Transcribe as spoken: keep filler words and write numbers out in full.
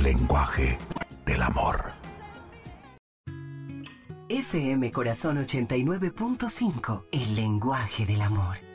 el lenguaje del amor. F M Corazón ochenta y nueve punto cinco, el lenguaje del amor.